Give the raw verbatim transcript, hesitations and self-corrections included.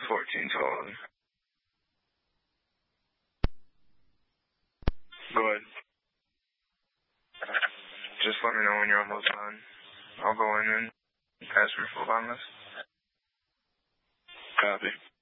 fourteen total. Go ahead. Just let me know when you're almost done. I'll go in and ask for full on this. Copy.